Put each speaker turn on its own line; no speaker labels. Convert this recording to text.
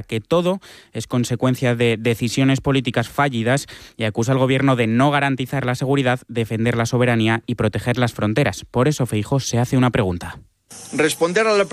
que todo es consecuencia de decisiones políticas fallidas y acusa al Gobierno de no garantizar la seguridad, defender la soberanía y proteger las fronteras. Por eso Feijóo se hace una pregunta.
Responder a la